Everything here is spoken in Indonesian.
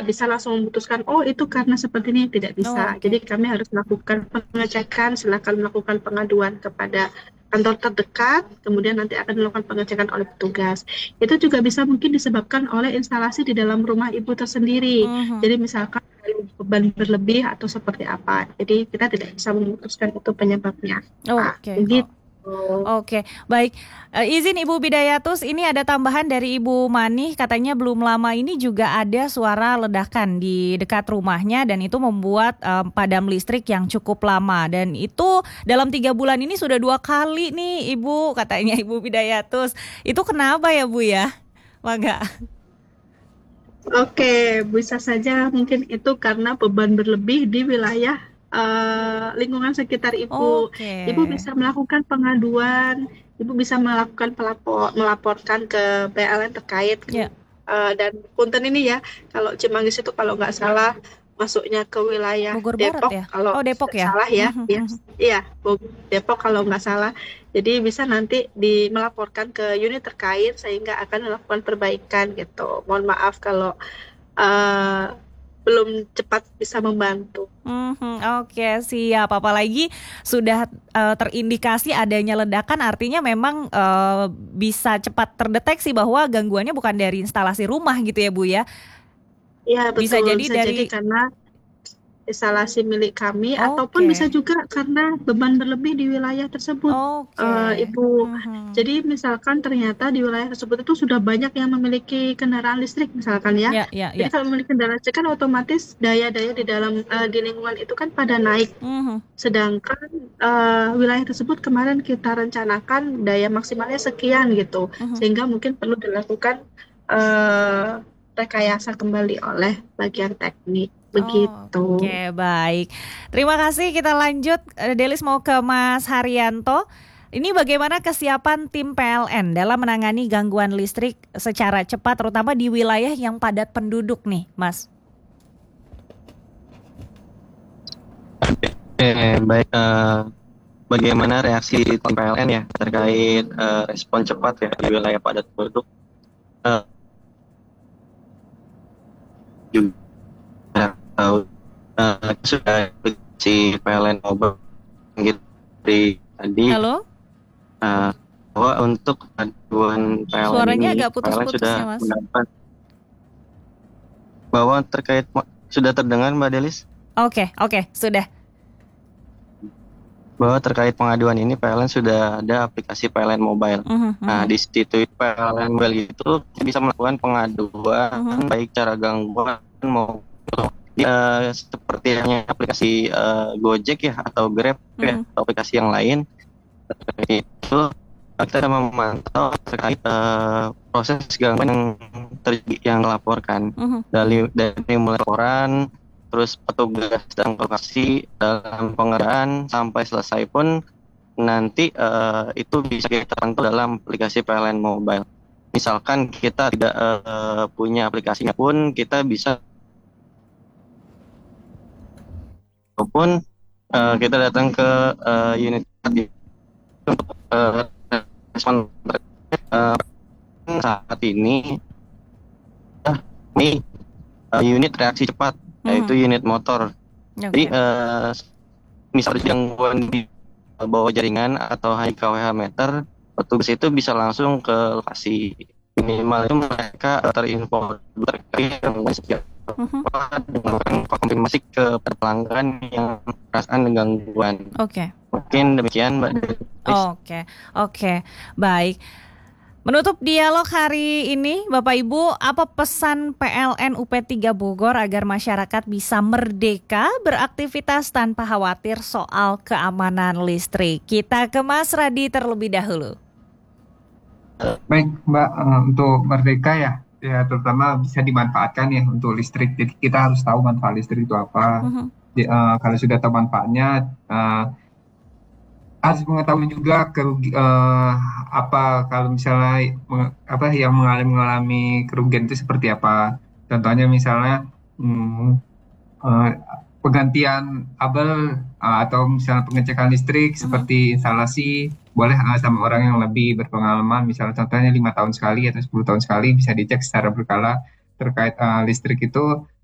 bisa langsung memutuskan, oh itu karena seperti ini, tidak Oh, bisa. oke. Jadi kami harus melakukan pengecekan, silakan melakukan pengaduan kepada kantor terdekat, kemudian nanti akan dilakukan pengecekan oleh petugas. Itu juga bisa mungkin disebabkan oleh instalasi di dalam rumah ibu tersendiri. Mhm. Jadi misalkan ada beban berlebih atau seperti apa. Jadi kita tidak bisa memutuskan itu penyebabnya. Pak. Oke. Begitu. Oke, baik. Izin Ibu Bidayatus, ini ada tambahan dari Ibu Mani, katanya belum lama ini juga ada suara ledakan di dekat rumahnya dan itu membuat padam listrik yang cukup lama. Dan itu dalam 3 bulan ini sudah 2 kali nih Ibu, katanya Ibu Bidayatus. Itu kenapa ya Bu ya? Mangga. Oke, bisa saja mungkin itu karena beban berlebih di wilayah lingkungan sekitar Ibu. Oke. Ibu bisa melakukan pengaduan, Ibu bisa melakukan melaporkan ke PLN terkait. Ya, Dan Punten ini ya, kalau Cimanggis itu kalau nggak salah masuknya ke wilayah Bogor Barat Depok ya? kalau Oh, Depok tidak ya? salah ya, ya, iya, Depok kalau nggak salah. Jadi bisa nanti melaporkan ke unit terkait sehingga akan melakukan perbaikan gitu. Mohon maaf kalau eh, belum cepat bisa membantu. Oke, siap. Apalagi sudah terindikasi adanya ledakan, artinya memang bisa cepat terdeteksi bahwa gangguannya bukan dari instalasi rumah gitu ya Bu ya. Iya Bisa betul, jadi bisa jadi dari. karena instalasi milik kami ataupun bisa Oke, juga karena beban berlebih di wilayah tersebut, oke. Ibu. Mhm. Jadi misalkan ternyata di wilayah tersebut itu sudah banyak yang memiliki kendaraan listrik misalkan ya. Ya, ya, Jadi ya. kalau memiliki kendaraan listrik kan otomatis daya-daya di dalam di lingkungan itu kan pada naik. Mhm. Sedangkan wilayah tersebut kemarin kita rencanakan daya maksimalnya sekian gitu, Mhm. sehingga mungkin perlu dilakukan eh, rekayasa kembali oleh bagian teknik. Begitu. Oke, baik. Terima kasih. Kita lanjut. Delis mau ke Mas Haryanto. Ini bagaimana kesiapan tim PLN dalam menangani gangguan listrik secara cepat, terutama di wilayah yang padat penduduk nih, Mas? Baik. Bagaimana reaksi tim PLN ya terkait respon cepat ya di wilayah padat penduduk? Eh, Juga tahu sudah si PLN Mobile gitu dari tadi, Halo? eh, bahwa untuk aduan PLN Suaranya ini agak PLN putus-putus sudah ya, Mas. mendapat bahwa terkait sudah terdengar Mbak Delis Oke, oke, sudah. bahwa terkait pengaduan ini PLN sudah ada aplikasi PLN Mobile. Mhm, Nah, mhm, di situ PLN Mobile itu bisa melakukan pengaduan mhm, baik cara gangguan maupun seperti hanya aplikasi Gojek ya atau Grab ya mhm. atau aplikasi yang lain itu kita memantau terkait proses gangguan yang terjadi yang dilaporkan Mhm. dari mulai laporan terus petugas datang ke lokasi dalam pengerjaan sampai selesai pun nanti itu bisa kita pantau dalam aplikasi PLN Mobile. Misalkan kita tidak punya aplikasinya pun kita bisa ataupun kita datang ke unit untuk respon uh, saat ini ini unit reaksi cepat yaitu Mhm. unit motor. Jadi Oke. misalnya gangguan di bawah jaringan atau hanya kWh meter, petugas itu bisa langsung ke lokasi. Minimal itu mereka terinfo terkait gangguan sejak Mhm. dengan konfirmasi ke pelanggan yang merasakan gangguan. Oke. Mungkin demikian Mbak Denis. Oke. Oke. Baik. Menutup dialog hari ini, Bapak Ibu, apa pesan PLN UP3 Bogor agar masyarakat bisa merdeka beraktivitas tanpa khawatir soal keamanan listrik? Kita ke Mas Radi terlebih dahulu. Baik, Mbak, untuk Merdeka ya, ya terutama bisa dimanfaatkan ya untuk listrik. Jadi kita harus tahu manfaat listrik itu apa. Mhm, Kalau sudah tahu manfaatnya, eh, harus mengetahui juga apa kalau misalnya apa yang mengalami kerugian itu seperti apa. Contohnya misalnya hmm, eh, penggantian kabel atau misalnya pengecekan listrik mhm. seperti instalasi boleh sama orang yang lebih berpengalaman, misalnya contohnya 5 tahun sekali atau 10 tahun sekali bisa dicek secara berkala terkait listrik itu